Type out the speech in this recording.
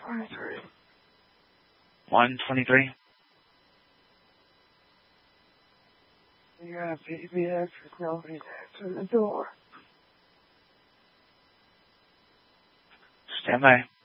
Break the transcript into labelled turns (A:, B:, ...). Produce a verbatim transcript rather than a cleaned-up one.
A: twenty-three.
B: one twenty-three.
A: You got P B X with nobody answering the door.
B: Stand by.